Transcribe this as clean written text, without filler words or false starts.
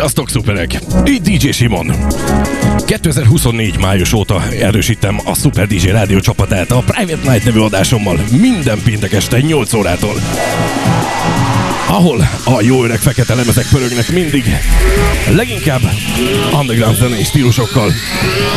Sziasztok, szuperek! Így DJ Simon. 2024 május óta erősítem a Super DJ rádió csapatát a Private Night nevű adásommal minden péntek este 8 órától. Ahol a jó öreg fekete lemezek pörögnek mindig, leginkább underground zenei stílusokkal.